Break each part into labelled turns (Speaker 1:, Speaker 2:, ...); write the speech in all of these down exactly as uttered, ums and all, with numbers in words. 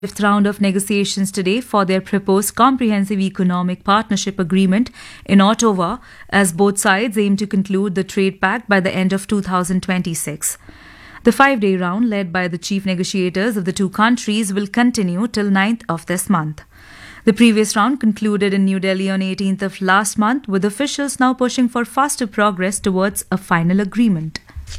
Speaker 1: fifth round of negotiations today for their proposed comprehensive economic partnership agreement in Ottawa, as both sides aim to conclude the trade pact by the end of two thousand twenty-six. The five-day round, led by the chief negotiators of the two countries, will continue till ninth of this month. The previous round concluded in New Delhi on eighteenth of last month, with officials now pushing for faster progress towards a final agreement.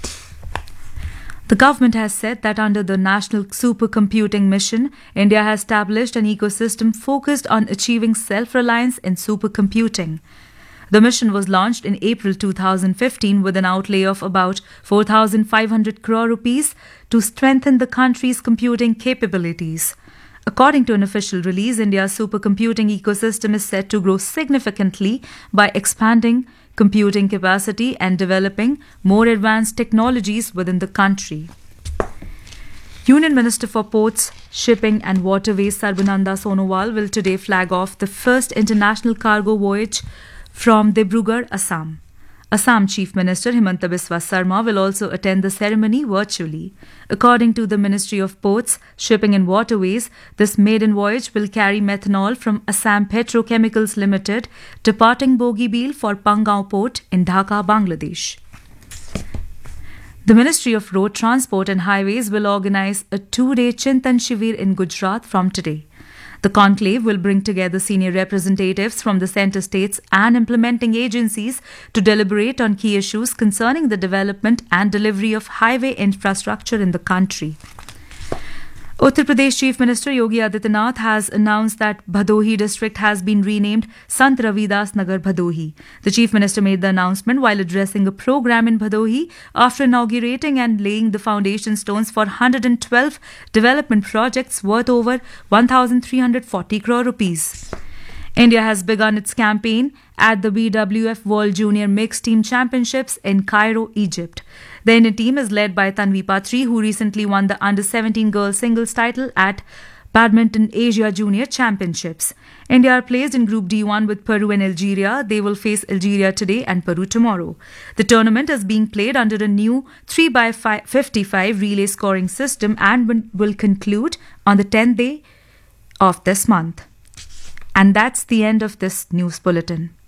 Speaker 1: The government has said that under the National Supercomputing Mission, India has established an ecosystem focused on achieving self-reliance in supercomputing. The mission was launched in April two thousand fifteen with an outlay of about four thousand five hundred crore rupees to strengthen the country's computing capabilities. According to an official release, India's supercomputing ecosystem is set to grow significantly by expanding computing capacity and developing more advanced technologies within the country. Union Minister for Ports, Shipping and Waterways Sarbananda Sonowal will today flag off the first international cargo voyage from Dibrugarh, Assam. Assam Chief Minister Himanta Biswa Sarma will also attend the ceremony virtually. According to the Ministry of Ports, Shipping and Waterways, this maiden voyage will carry methanol from Assam Petrochemicals Limited, departing Bogibeel for Pangaon Port in Dhaka, Bangladesh. The Ministry of Road Transport and Highways will organize a two-day Chintan Shivir in Gujarat from today. The conclave will bring together senior representatives from the centre states and implementing agencies to deliberate on key issues concerning the development and delivery of highway infrastructure in the country. Uttar Pradesh Chief Minister Yogi Adityanath has announced that Bhadohi district has been renamed Sant Ravidas Nagar Bhadohi. The Chief Minister made the announcement while addressing a program in Bhadohi after inaugurating and laying the foundation stones for one hundred twelve development projects worth over one thousand three hundred forty crore rupees. India has begun its campaign at the B W F World Junior Mixed Team Championships in Cairo, Egypt. The Indian team is led by Tanvi Patri, who recently won the under seventeen girls singles title at Badminton Asia Junior Championships. India are placed in Group D one with Peru and Algeria. They will face Algeria today and Peru tomorrow. The tournament is being played under a new three by fifty-five relay scoring system and will conclude on the tenth day of this month. And that's the end of this news bulletin.